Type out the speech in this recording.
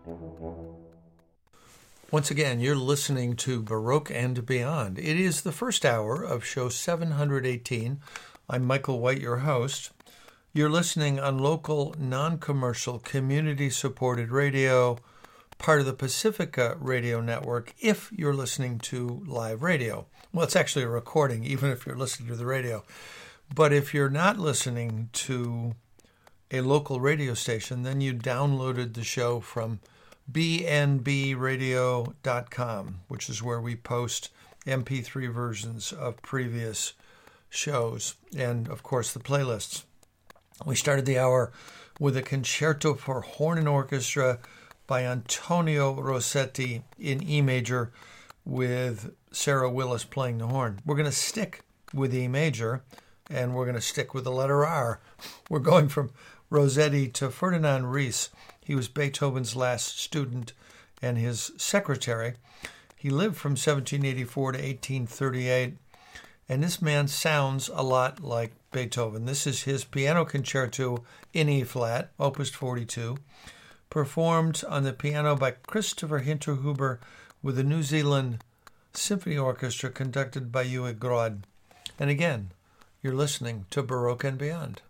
Once again, you're listening to Baroque and Beyond. It is the first hour of show 718. I'm Michael White, your host. You're listening on local, non-commercial, community-supported radio, part of the Pacifica Radio Network, if you're listening to live radio. Well, it's actually a recording, even if you're listening to the radio. But if you're not listening to a local radio station, then you downloaded the show from bnbradio.com, which is where we post MP3 versions of previous shows and, of course, the playlists. We started the hour with a concerto for horn and orchestra by Antonio Rossetti in E major with Sarah Willis playing the horn. We're going to stick with E major, and we're going to stick with the letter R. We're going from Rossetti to Ferdinand Ries. He was Beethoven's last student and his secretary. He lived from 1784 to 1838, and this man sounds a lot like Beethoven. This is his piano concerto in E-flat, Opus 42, performed on the piano by Christopher Hinterhuber with the New Zealand Symphony Orchestra conducted by Uwe Grod. And again, you're listening to Baroque and Beyond.